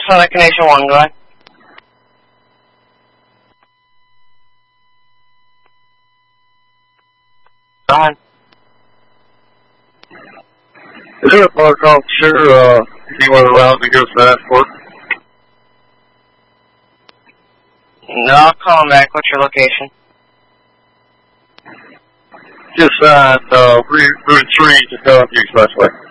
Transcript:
Southern Connection 1, go ahead. Go ahead. Is there a park officer anywhere around that goes to that port? No, I'll call him back. What's your location? Just on Route 3 to Bellevue Expressway.